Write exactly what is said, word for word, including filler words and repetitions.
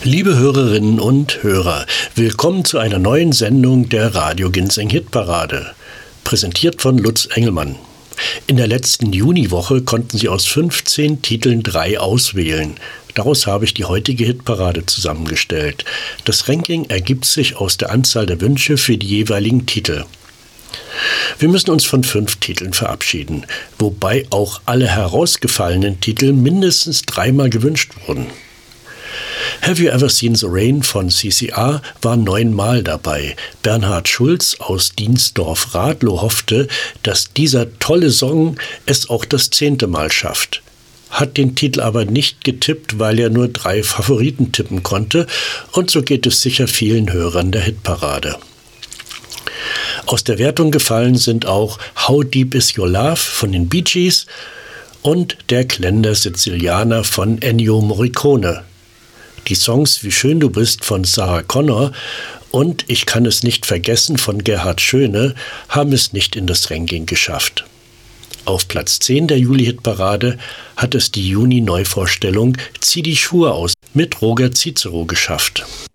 Liebe Hörerinnen und Hörer, willkommen zu einer neuen Sendung der Radio Ginseng Hitparade, präsentiert von Lutz Engelmann. In der letzten Juniwoche konnten Sie aus fünfzehn Titeln drei auswählen. Daraus habe ich die heutige Hitparade zusammengestellt. Das Ranking ergibt sich aus der Anzahl der Wünsche für die jeweiligen Titel. Wir müssen uns von fünf Titeln verabschieden, wobei auch alle herausgefallenen Titel mindestens dreimal gewünscht wurden. Have You Ever Seen the Rain von C C A war neunmal dabei. Bernhard Schulz aus Dienstdorf-Radlow hoffte, dass dieser tolle Song es auch das zehnte Mal schafft. Hat den Titel aber nicht getippt, weil er nur drei Favoriten tippen konnte, und so geht es sicher vielen Hörern der Hitparade. Aus der Wertung gefallen sind auch How Deep Is Your Love von den Bee Gees und Der Klender Sizilianer von Ennio Morricone. Die Songs Wie schön du bist von Sarah Connor und Ich kann es nicht vergessen von Gerhard Schöne haben es nicht in das Ranking geschafft. Auf Platz zehn der Juli-Hitparade hat es die Juni-Neuvorstellung Zieh die Schuhe aus mit Roger Cicero geschafft.